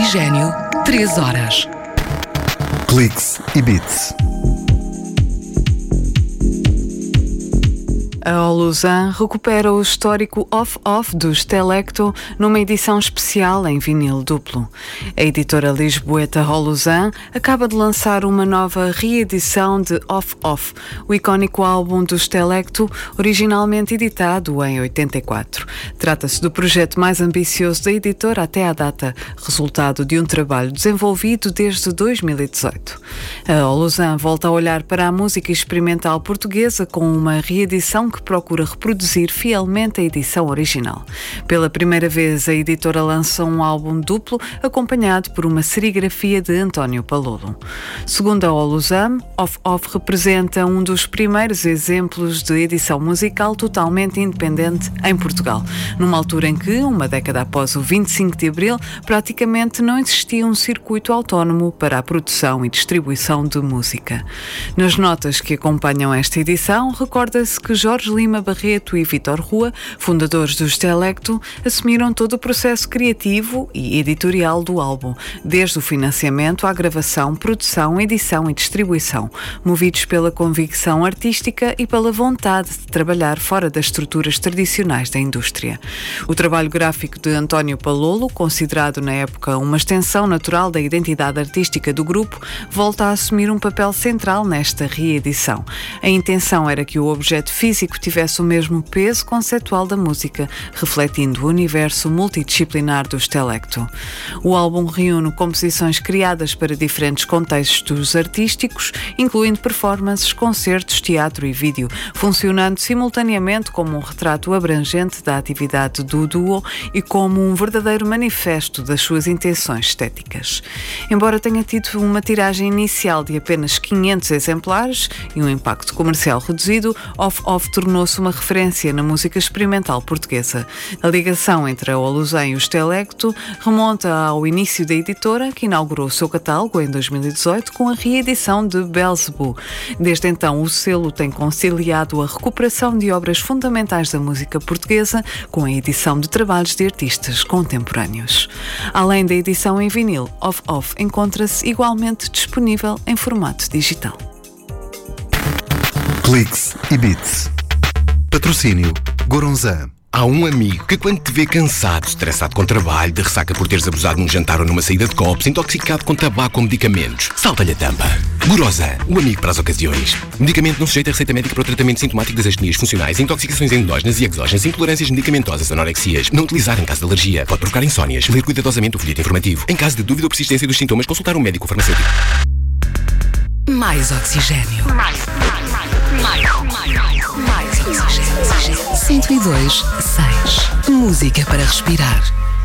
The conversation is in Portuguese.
Oxigênio, 3 horas. Cliques e Beats. A Holusan recupera o histórico Off-Off dos Telecto numa edição especial em vinil duplo. A editora lisboeta Holusan acaba de lançar uma nova reedição de Off-Off, o icónico álbum dos Telecto, originalmente editado em 84. Trata-se do projeto mais ambicioso da editora até à data, resultado de um trabalho desenvolvido desde 2018. A Holusan volta a olhar para a música experimental portuguesa com uma reedição que procura reproduzir fielmente a edição original. Pela primeira vez, a editora lança um álbum duplo acompanhado por uma serigrafia de António Palolo. Segundo a Holusan, Off-Off representa um dos primeiros exemplos de edição musical totalmente independente em Portugal, numa altura em que, uma década após o 25 de Abril, praticamente não existia um circuito autónomo para a produção e distribuição de música. Nas notas que acompanham esta edição, recorda-se que Jorge Lima Barreto e Vítor Rua, fundadores dos Telecto, assumiram todo o processo criativo e editorial do álbum, desde o financiamento à gravação, produção, edição e distribuição, movidos pela convicção artística e pela vontade de trabalhar fora das estruturas tradicionais da indústria. O trabalho gráfico de António Palolo, considerado na época uma extensão natural da identidade artística do grupo, volta a assumir um papel central nesta reedição. A intenção era que o objeto físico tivesse o mesmo peso conceitual da música, refletindo o universo multidisciplinar dos Telecto. O álbum reúne composições criadas para diferentes contextos artísticos, incluindo performances, concertos, teatro e vídeo, funcionando simultaneamente como um retrato abrangente da atividade do duo e como um verdadeiro manifesto das suas intenções estéticas. Embora tenha tido uma tiragem inicial de apenas 500 exemplares e um impacto comercial reduzido, Off-Off tornou-se uma referência na música experimental portuguesa. A ligação entre a Holusan e os Telecto remonta ao início da editora, que inaugurou o seu catálogo em 2018 com a reedição de Belzebu. Desde então, o selo tem conciliado a recuperação de obras fundamentais da música portuguesa com a edição de trabalhos de artistas contemporâneos. Além da edição em vinil, Off-Off encontra-se igualmente disponível em formato digital. Cliques e Beats. Patrocínio Goronzan. Há um amigo que quando te vê cansado, estressado com trabalho, de ressaca por teres abusado num jantar ou numa saída de copos, intoxicado com tabaco ou medicamentos, salta-lhe a tampa. Goronzan, o amigo para as ocasiões. Medicamento não sujeito a receita médica para o tratamento sintomático das astenias funcionais, intoxicações endógenas e exógenas, intolerâncias medicamentosas, anorexias. Não utilizar em caso de alergia. Pode provocar insónias. Ler cuidadosamente o folheto informativo. Em caso de dúvida ou persistência dos sintomas, consultar um médico ou farmacêutico. Mais oxigênio. Mais oxigênio. 102.6. Música para respirar.